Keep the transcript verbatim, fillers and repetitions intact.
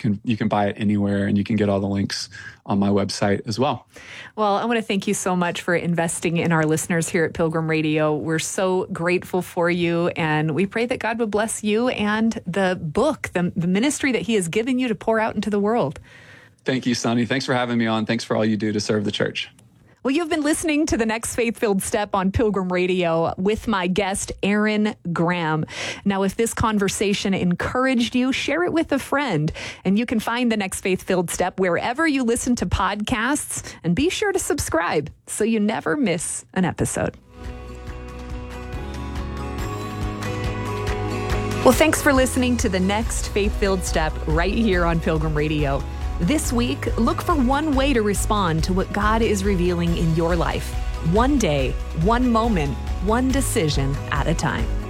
can you can buy it anywhere, and you can get all the links on my website as well. Well, I want to thank you so much for investing in our listeners here at Pilgrim Radio. We're so grateful for you, and we pray that God would bless you and the book, the, the ministry that he has given you to pour out into the world. Thank you, Sonny. Thanks for having me on. Thanks for all you do to serve the church. Well, you've been listening to the Next Faith-Filled Step on Pilgrim Radio with my guest, Aaron Graham. Now, if this conversation encouraged you, share it with a friend. And you can find the Next Faith-Filled Step wherever you listen to podcasts. And be sure to subscribe so you never miss an episode. Well, thanks for listening to the Next Faith-Filled Step right here on Pilgrim Radio. This week, look for one way to respond to what God is revealing in your life. One day, one moment, one decision at a time.